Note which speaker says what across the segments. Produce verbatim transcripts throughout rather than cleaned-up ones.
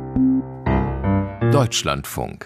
Speaker 1: Deutschlandfunk.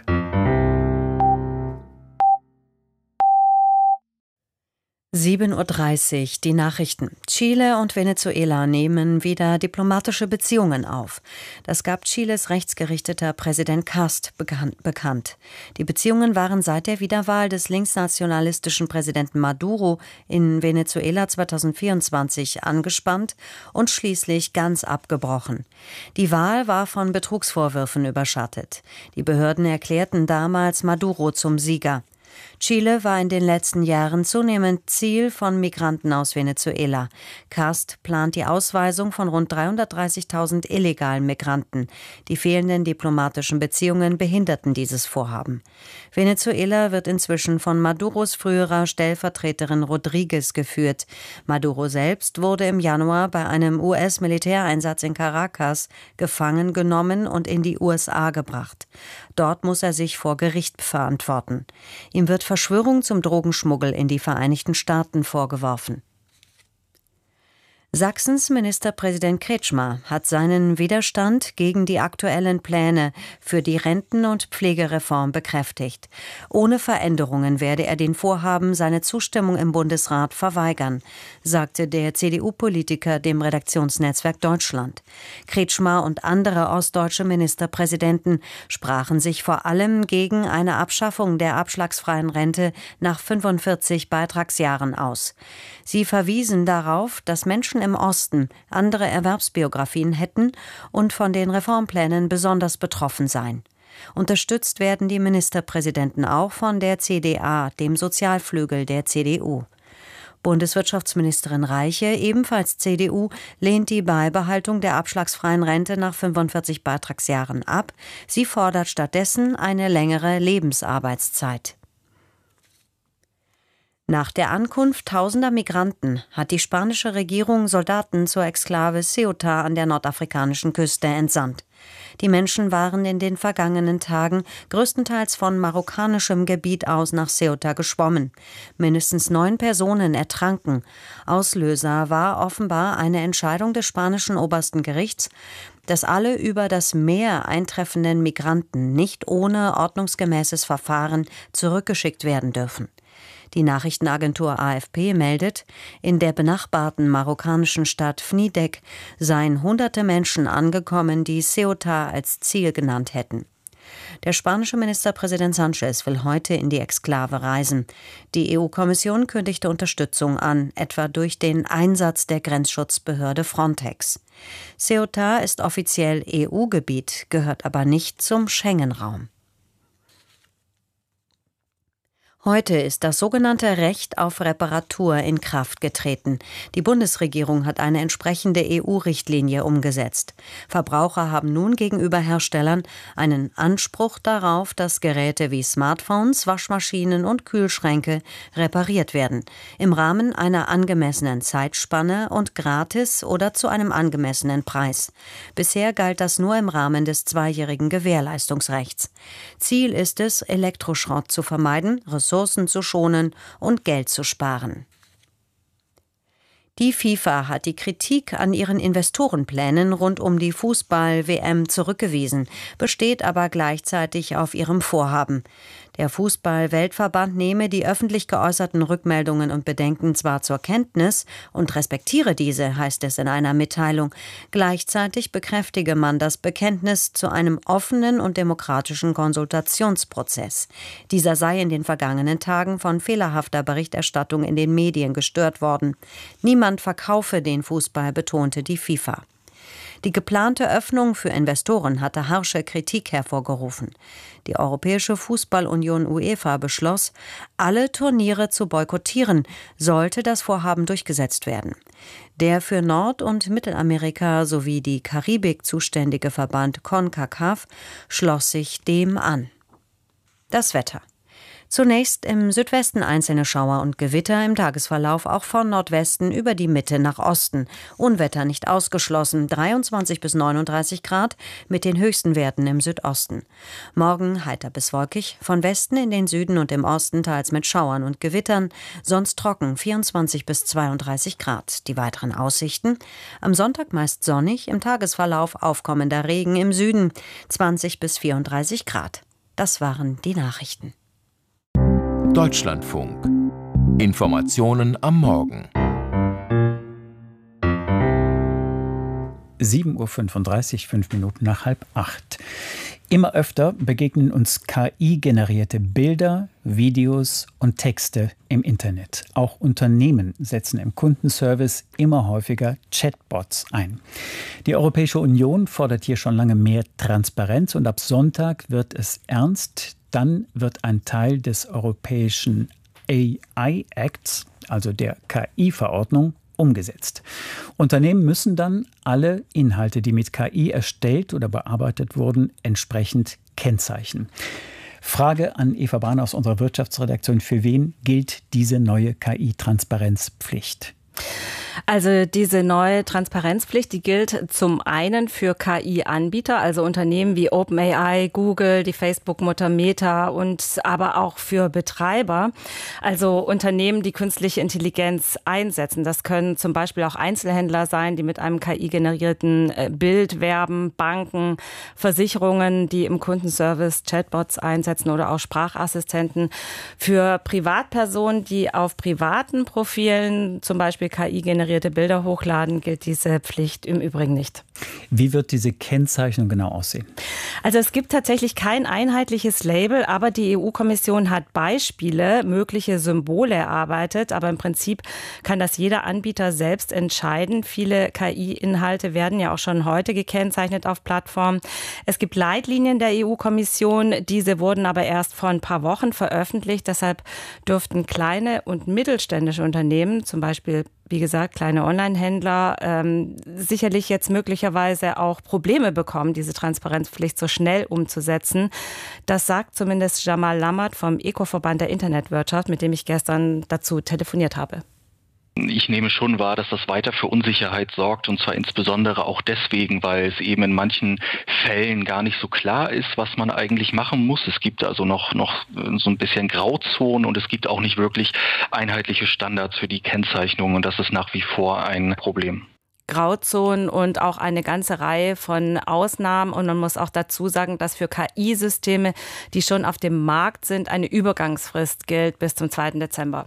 Speaker 2: sieben Uhr dreißig, die Nachrichten. Chile und Venezuela nehmen wieder diplomatische Beziehungen auf. Das gab Chiles rechtsgerichteter Präsident Kast bekannt. Die Beziehungen waren seit der Wiederwahl des linksnationalistischen Präsidenten Maduro in Venezuela zweitausendvierundzwanzig angespannt und schließlich ganz abgebrochen. Die Wahl war von Betrugsvorwürfen überschattet. Die Behörden erklärten damals Maduro zum Sieger. Chile war in den letzten Jahren zunehmend Ziel von Migranten aus Venezuela. Kast plant die Ausweisung von rund dreihundertdreißigtausend illegalen Migranten. Die fehlenden diplomatischen Beziehungen behinderten dieses Vorhaben. Venezuela wird inzwischen von Maduros früherer Stellvertreterin Rodriguez geführt. Maduro selbst wurde im Januar bei einem U S-Militäreinsatz in Caracas gefangen genommen und in die U S A gebracht. Dort muss er sich vor Gericht verantworten. Ihm wird Verschwörung zum Drogenschmuggel in die Vereinigten Staaten vorgeworfen. Sachsens Ministerpräsident Kretschmer hat seinen Widerstand gegen die aktuellen Pläne für die Renten- und Pflegereform bekräftigt. Ohne Veränderungen werde er den Vorhaben seine Zustimmung im Bundesrat verweigern, sagte der C D U-Politiker dem Redaktionsnetzwerk Deutschland. Kretschmer und andere ostdeutsche Ministerpräsidenten sprachen sich vor allem gegen eine Abschaffung der abschlagsfreien Rente nach fünfundvierzig Beitragsjahren aus. Sie verwiesen darauf, dass Menschen im Osten andere Erwerbsbiografien hätten und von den Reformplänen besonders betroffen seien. Unterstützt werden die Ministerpräsidenten auch von der C D A, dem Sozialflügel der C D U. Bundeswirtschaftsministerin Reiche, ebenfalls C D U, lehnt die Beibehaltung der abschlagsfreien Rente nach fünfundvierzig Beitragsjahren ab. Sie fordert stattdessen eine längere Lebensarbeitszeit. Nach der Ankunft tausender Migranten hat die spanische Regierung Soldaten zur Exklave Ceuta an der nordafrikanischen Küste entsandt. Die Menschen waren in den vergangenen Tagen größtenteils von marokkanischem Gebiet aus nach Ceuta geschwommen. Mindestens neun Personen ertranken. Auslöser war offenbar eine Entscheidung des spanischen obersten Gerichts, dass alle über das Meer eintreffenden Migranten nicht ohne ordnungsgemäßes Verfahren zurückgeschickt werden dürfen. Die Nachrichtenagentur A F P meldet, in der benachbarten marokkanischen Stadt Fnidek seien hunderte Menschen angekommen, die Ceuta als Ziel genannt hätten. Der spanische Ministerpräsident Sánchez will heute in die Exklave reisen. Die E U-Kommission kündigte Unterstützung an, etwa durch den Einsatz der Grenzschutzbehörde Frontex. Ceuta ist offiziell E U-Gebiet, gehört aber nicht zum Schengen-Raum. Heute ist das sogenannte Recht auf Reparatur in Kraft getreten. Die Bundesregierung hat eine entsprechende E U-Richtlinie umgesetzt. Verbraucher haben nun gegenüber Herstellern einen Anspruch darauf, dass Geräte wie Smartphones, Waschmaschinen und Kühlschränke repariert werden. Im Rahmen einer angemessenen Zeitspanne und gratis oder zu einem angemessenen Preis. Bisher galt das nur im Rahmen des zweijährigen Gewährleistungsrechts. Ziel ist es, Elektroschrott zu vermeiden, Ressourcen zu schonen und Geld zu sparen. Die FIFA hat die Kritik an ihren Investorenplänen rund um die Fußball-W M zurückgewiesen, besteht aber gleichzeitig auf ihrem Vorhaben. Der Fußball-Weltverband nehme die öffentlich geäußerten Rückmeldungen und Bedenken zwar zur Kenntnis und respektiere diese, heißt es in einer Mitteilung. Gleichzeitig bekräftige man das Bekenntnis zu einem offenen und demokratischen Konsultationsprozess. Dieser sei in den vergangenen Tagen von fehlerhafter Berichterstattung in den Medien gestört worden. Niemand verkaufe den Fußball, betonte die FIFA. Die geplante Öffnung für Investoren hatte harsche Kritik hervorgerufen. Die Europäische Fußballunion UEFA beschloss, alle Turniere zu boykottieren, sollte das Vorhaben durchgesetzt werden. Der für Nord- und Mittelamerika sowie die Karibik zuständige Verband CONCACAF schloss sich dem an. Das Wetter. Zunächst im Südwesten einzelne Schauer und Gewitter, im Tagesverlauf auch von Nordwesten über die Mitte nach Osten. Unwetter nicht ausgeschlossen, dreiundzwanzig bis neununddreißig Grad mit den höchsten Werten im Südosten. Morgen heiter bis wolkig, von Westen in den Süden und im Osten teils mit Schauern und Gewittern, sonst trocken, vierundzwanzig bis zweiunddreißig Grad. Die weiteren Aussichten: am Sonntag meist sonnig, im Tagesverlauf aufkommender Regen im Süden, zwanzig bis vierunddreißig Grad. Das waren die Nachrichten.
Speaker 1: Deutschlandfunk. Informationen am Morgen.
Speaker 3: sieben Uhr fünfunddreißig, fünf Minuten nach halb acht. Immer öfter begegnen uns K I-generierte Bilder, Videos und Texte im Internet. Auch Unternehmen setzen im Kundenservice immer häufiger Chatbots ein. Die Europäische Union fordert hier schon lange mehr Transparenz und ab Sonntag wird es ernst. Dann wird ein Teil des europäischen A I-Acts, also der K I-Verordnung, umgesetzt. Unternehmen müssen dann alle Inhalte, die mit K I erstellt oder bearbeitet wurden, entsprechend kennzeichnen. Frage an Eva Bahn aus unserer Wirtschaftsredaktion: Für wen gilt diese neue K I-Transparenzpflicht?
Speaker 4: Also diese neue Transparenzpflicht, die gilt zum einen für K I-Anbieter, also Unternehmen wie OpenAI, Google, die Facebook-Mutter Meta und aber auch für Betreiber, also Unternehmen, die künstliche Intelligenz einsetzen. Das können zum Beispiel auch Einzelhändler sein, die mit einem K I-generierten Bild werben, Banken, Versicherungen, die im Kundenservice Chatbots einsetzen oder auch Sprachassistenten. Für Privatpersonen, die auf privaten Profilen zum Beispiel K I-generierte Bilder hochladen, gilt diese Pflicht im Übrigen nicht.
Speaker 3: Wie wird diese Kennzeichnung genau aussehen?
Speaker 4: Also es gibt tatsächlich kein einheitliches Label, aber die E U-Kommission hat Beispiele, mögliche Symbole erarbeitet. Aber im Prinzip kann das jeder Anbieter selbst entscheiden. Viele K I-Inhalte werden ja auch schon heute gekennzeichnet auf Plattformen. Es gibt Leitlinien der E U-Kommission. Diese wurden aber erst vor ein paar Wochen veröffentlicht. Deshalb dürften kleine und mittelständische Unternehmen, zum Beispiel wie gesagt, kleine Online-Händler, ähm, sicherlich jetzt möglicherweise auch Probleme bekommen, diese Transparenzpflicht so schnell umzusetzen. Das sagt zumindest Jamal Lammert vom Eco-Verband der Internetwirtschaft, mit dem ich gestern dazu telefoniert habe.
Speaker 5: Ich nehme schon wahr, dass das weiter für Unsicherheit sorgt, und zwar insbesondere auch deswegen, weil es eben in manchen Fällen gar nicht so klar ist, was man eigentlich machen muss. Es gibt also noch, noch so ein bisschen Grauzonen und es gibt auch nicht wirklich einheitliche Standards für die Kennzeichnung, und das ist nach wie vor ein Problem.
Speaker 4: Grauzonen und auch eine ganze Reihe von Ausnahmen. Und man muss auch dazu sagen, dass für K I-Systeme, die schon auf dem Markt sind, eine Übergangsfrist gilt bis zum zweiten Dezember.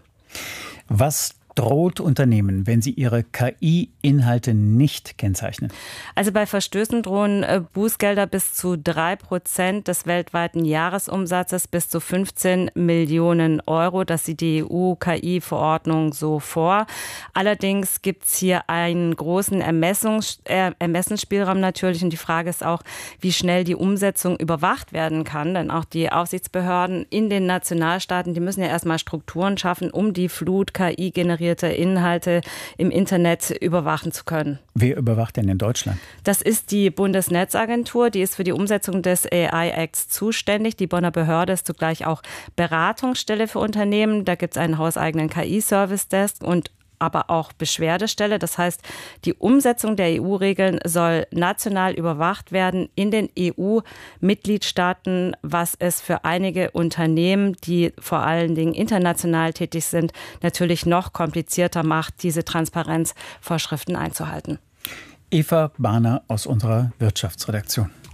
Speaker 3: Was droht Unternehmen, wenn sie ihre K I-Inhalte nicht kennzeichnen? Also
Speaker 4: bei Verstößen drohen Bußgelder bis zu drei Prozent des weltweiten Jahresumsatzes, bis zu fünfzehn Millionen Euro. Das sieht die E U-K I-Verordnung so vor. Allerdings gibt es hier einen großen Ermessungs- äh, Ermessensspielraum natürlich. Und die Frage ist auch, wie schnell die Umsetzung überwacht werden kann. Denn auch die Aufsichtsbehörden in den Nationalstaaten, die müssen ja erstmal Strukturen schaffen, um die Flut K I-generierte Inhalte im Internet überwachen zu können.
Speaker 3: Wer überwacht denn in Deutschland?
Speaker 4: Das ist die Bundesnetzagentur, die ist für die Umsetzung des A I-Acts zuständig. Die Bonner Behörde ist zugleich auch Beratungsstelle für Unternehmen. Da gibt es einen hauseigenen K I-Service-Desk und aber auch Beschwerdestelle. Das heißt, die Umsetzung der E U-Regeln soll national überwacht werden in den E U-Mitgliedstaaten, was es für einige Unternehmen, die vor allen Dingen international tätig sind, natürlich noch komplizierter macht, diese Transparenzvorschriften einzuhalten.
Speaker 3: Eva Bahner aus unserer Wirtschaftsredaktion.